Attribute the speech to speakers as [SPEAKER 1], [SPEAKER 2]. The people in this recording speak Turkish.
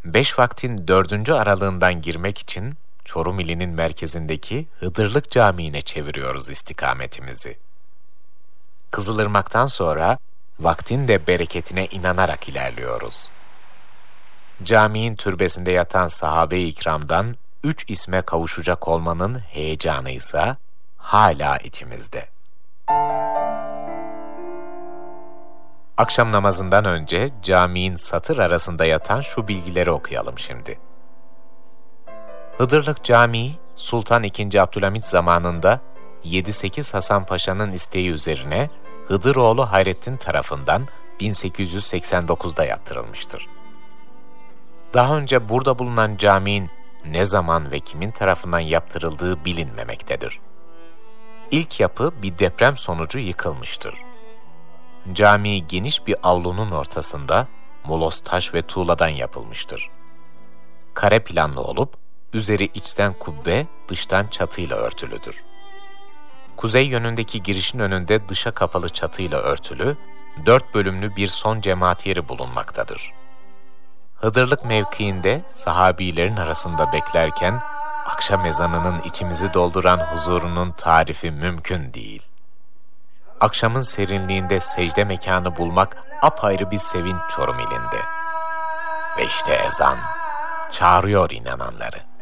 [SPEAKER 1] Beş vaktin 4. aralığından girmek için Çorum ilinin merkezindeki Hıdırlık Camii'ne çeviriyoruz istikametimizi. Kızılırmak'tan sonra vaktin de bereketine inanarak ilerliyoruz. Caminin türbesinde yatan sahabe-i ikramdan 3 isme kavuşacak olmanın heyecanı ise hala içimizde. Akşam namazından önce caminin satır arasında yatan şu bilgileri okuyalım şimdi. Hıdırlık Camii, Sultan II. Abdülhamit zamanında 7-8 Hasan Paşa'nın isteği üzerine Hıdıroğlu Hayrettin tarafından 1889'da yaptırılmıştır. Daha önce burada bulunan caminin ne zaman ve kimin tarafından yaptırıldığı bilinmemektedir. İlk yapı bir deprem sonucu yıkılmıştır. Cami geniş bir avlunun ortasında molos taş ve tuğladan yapılmıştır. Kare planlı olup üzeri içten kubbe, dıştan çatıyla örtülüdür. Kuzey yönündeki girişin önünde dışa kapalı çatıyla örtülü, 4 bölümlü bir son cemaat yeri bulunmaktadır. Hıdırlık mevkiinde sahabilerin arasında beklerken, akşam ezanının içimizi dolduran huzurunun tarifi mümkün değil. Akşamın serinliğinde secde mekanı bulmak apayrı bir sevinç Çorum ilinde. Ve işte ezan çağırıyor inananları.